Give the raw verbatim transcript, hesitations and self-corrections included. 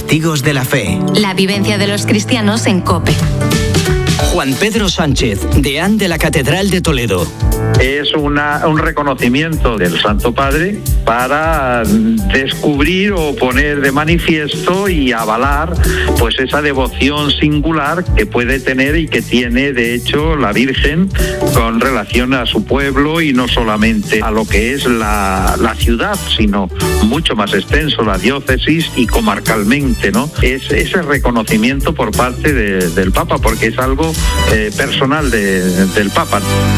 Testigos de la Fe. La vivencia de los cristianos en COPE. Juan Pedro Sánchez, deán de la Catedral de Toledo. Es una, un reconocimiento del Santo Padre para descubrir o poner de manifiesto y avalar pues esa devoción singular que puede tener y que tiene de hecho la Virgen con relación a su pueblo y no solamente a lo que es la, la ciudad, sino mucho más extenso, la diócesis y comarcalmente, ¿no? Es ese reconocimiento por parte de, del Papa, porque es algo eh, personal de, del Papa.